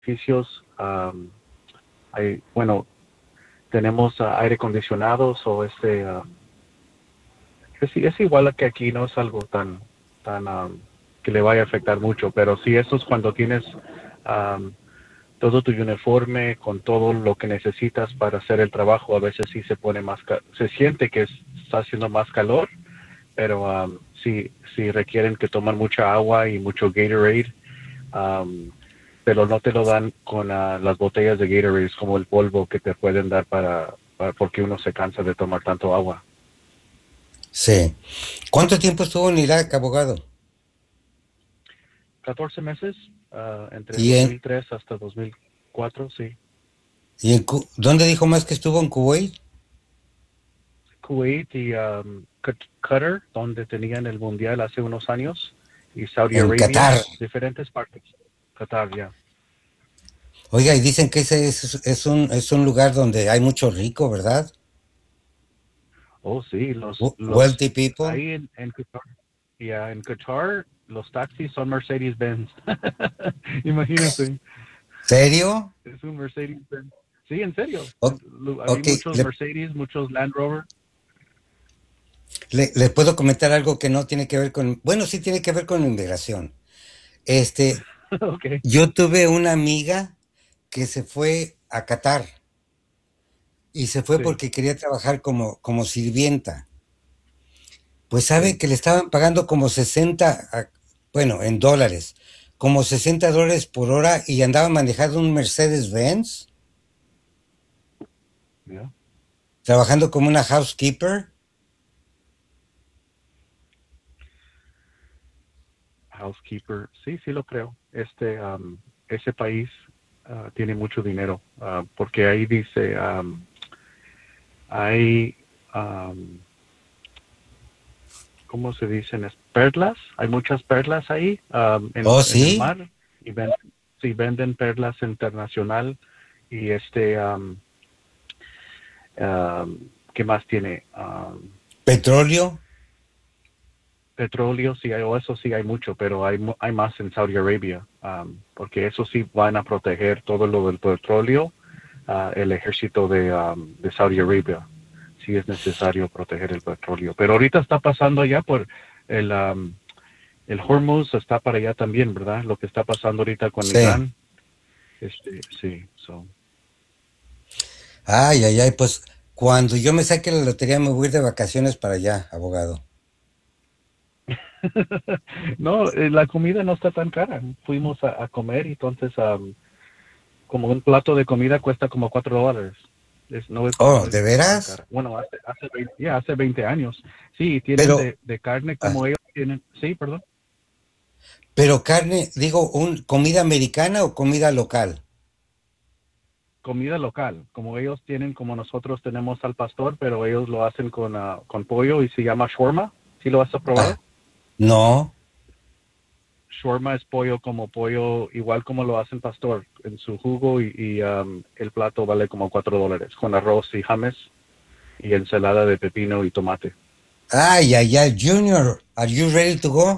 edificios, bueno, tenemos aire acondicionado, o es igual que aquí, no es algo tan que le vaya a afectar mucho, pero sí, eso es cuando tienes um, todo tu uniforme con todo lo que necesitas para hacer el trabajo. A veces sí se pone se siente que está haciendo más calor, pero sí requieren que toman mucha agua y mucho Gatorade, um, pero no te lo dan con las botellas de Gatorade, es como el polvo que te pueden dar porque uno se cansa de tomar tanto agua. Sí. ¿Cuánto tiempo estuvo en Irak, abogado? 14 meses, entre ¿Y en, 2003 hasta 2004, sí. dónde dijo más que estuvo en Kuwait? Kuwait y Qatar, donde tenían el mundial hace unos años, y Saudi En Arabia, Qatar. diferentes partes. Qatar, ya. Oiga, y dicen que ese es un lugar donde hay mucho rico, ¿verdad? Oh, sí, Wealthy people. ahí en Qatar, ya, en Qatar, los taxis son Mercedes-Benz. Imagínate, ¿Serio? es un Mercedes-Benz. Sí, en serio. O- Hay ok, muchos Mercedes, muchos Land Rover. le puedo comentar algo que no tiene que ver con, bueno, sí tiene que ver con inmigración. Este, Ok, yo tuve una amiga que se fue a Qatar y se fue sí, porque quería trabajar como sirvienta. Pues sabe sí, que le estaban pagando como 60, bueno, en dólares, como $60 por hora y andaba manejando un Mercedes-Benz, ya. trabajando como una housekeeper. Housekeeper, sí, sí lo creo. Ese país tiene mucho dinero, porque ahí dice, hay, um, ¿cómo se dicen? Perlas, hay muchas perlas ahí Oh, en el sí. mar, y sí, venden perlas internacional, y ¿qué más tiene? Petróleo. Petróleo, sí hay, o eso sí hay mucho, pero hay más en Saudi Arabia, porque eso sí van a proteger todo lo del petróleo, el ejército de Saudi Arabia. Sí es necesario proteger el petróleo. Pero ahorita está pasando allá por el, um, el Hormuz, está para allá también, ¿verdad? Lo que está pasando ahorita con Sí. Irán. Sí, Ay, ay, ay, pues cuando yo me saque la lotería me voy a ir de vacaciones para allá, abogado. no, la comida no está tan cara. Fuimos a comer y entonces como un plato de comida cuesta como $4. Oh, No es ¿de tan veras? cara. Bueno, hace 20 años. Sí, tienen Pero, de carne ah, como ellos tienen. Sí, perdón. pero carne, digo, ¿comida americana o comida local? Comida local. Como ellos tienen, como nosotros tenemos al pastor, pero ellos lo hacen con pollo y se llama shawarma. ¿Sí lo has Ah, probado? no. Shawarma es pollo como pollo, igual como lo hacen pastor, en su jugo y el plato vale como $4 con arroz y james y ensalada de pepino y tomate. Ay, ay, ay, Junior, are you ready to go?